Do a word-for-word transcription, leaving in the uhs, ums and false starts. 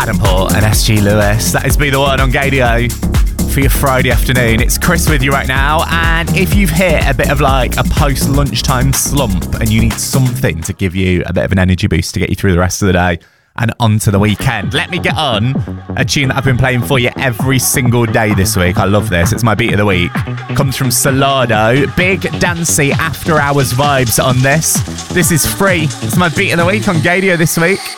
Adam Port and S G Lewis. That is Be The One on Gadio for your Friday afternoon. It's Chris with you right now, and if you've hit a bit of like a post-lunchtime slump and you need something to give you a bit of an energy boost to get you through the rest of the day and onto the weekend, let me get on a tune that I've been playing for you every single day this week. I love this. It's my beat of the week. Comes from Solado. Big dancey after hours vibes on this. This is Free. It's my beat of the week on Gadio this week.